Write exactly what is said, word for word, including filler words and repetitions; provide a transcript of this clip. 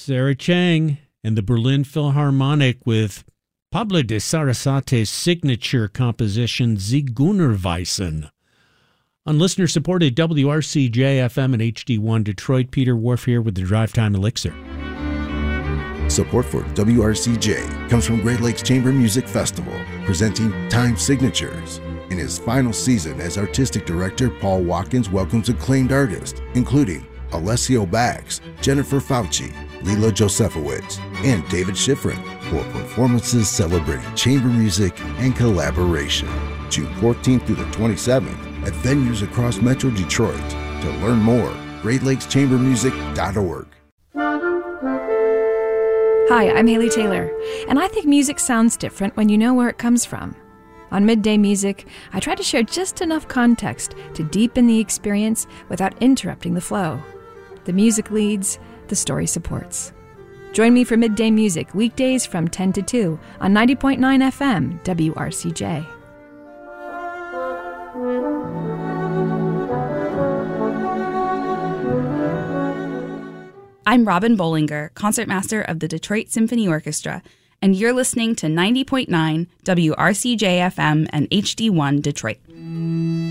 Sarah Chang and the Berlin Philharmonic with Pablo de Sarasate's signature composition, Zigeunerweisen. On listener-supported W R C J F M and H D one Detroit, Peter Wharf here with the Drive Time Elixir. Support for W R C J comes from Great Lakes Chamber Music Festival, presenting Time Signatures. In his final season as artistic director, Paul Watkins welcomes acclaimed artists, including Alessio Bax, Jennifer Fauci, Lila Josefowicz, and David Schifrin, for performances celebrating chamber music and collaboration. June fourteenth through the twenty-seventh at venues across Metro Detroit. To learn more, great lakes chamber music dot org. Hi, I'm Haley Taylor, and I think music sounds different when you know where it comes from. On Midday Music, I try to share just enough context to deepen the experience without interrupting the flow. The music leads, the story supports. Join me for Midday Music weekdays from ten to two on ninety point nine F M W R C J. I'm Robin Bollinger, concertmaster of the Detroit Symphony Orchestra, and you're listening to ninety point nine W R C J F M and H D one Detroit.